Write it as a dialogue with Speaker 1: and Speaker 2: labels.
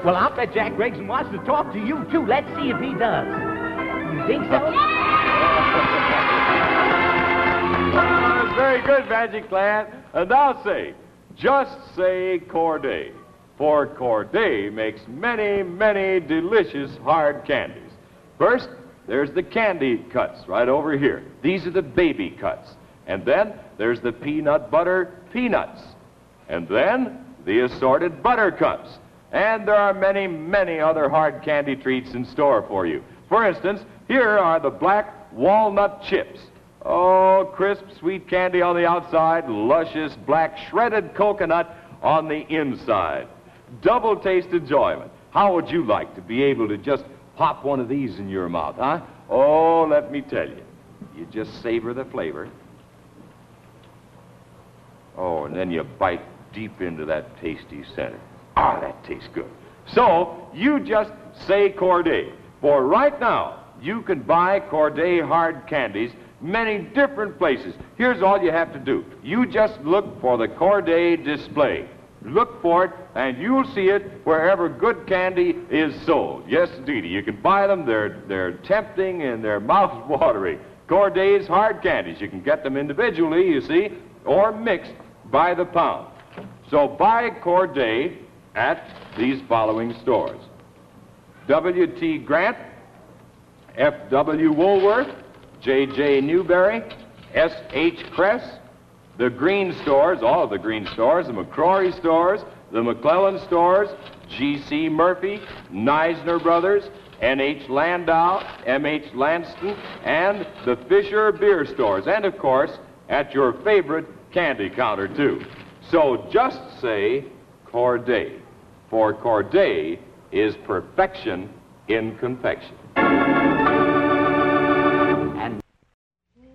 Speaker 1: Well, I'll bet Jack Gregson wants to talk to you, too. Let's see if he does. You think so?
Speaker 2: Very good, Magic Clan. And now say, just say Corday. For Corday makes many, many delicious hard candies. First, there's the candy cuts right over here. These are the baby cuts. And then there's the peanut butter peanuts. And then the assorted buttercups. And there are many, many other hard candy treats in store for you. For instance, here are the black walnut chips. Oh, crisp, sweet candy on the outside, luscious black shredded coconut on the inside. Double taste enjoyment. How would you like to be able to just pop one of these in your mouth, huh? Oh, let me tell you. You just savor the flavor. Oh, and then you bite deep into that tasty center. Ah, that tastes good. So, you just say Corday. For right now, you can buy Corday hard candies many different places. Here's all you have to do. You just look for the Corday display. Look for it, and you'll see it wherever good candy is sold. Yes, indeedy. You can buy them. They're tempting and they're mouth-watering. Corday's hard candies. You can get them individually, you see, or mixed by the pound. So buy Corday at these following stores: W.T. Grant, F.W. Woolworth, J.J. Newberry, S.H. Kress, the Green stores, all of the Green stores, the McCrory stores, the McClellan stores, G.C. Murphy, Neisner Brothers, N.H. Landau, M.H. Lanston, and the Fisher Beer stores, and of course, at your favorite candy counter, too. So just say Corday, for Corday is perfection in confection.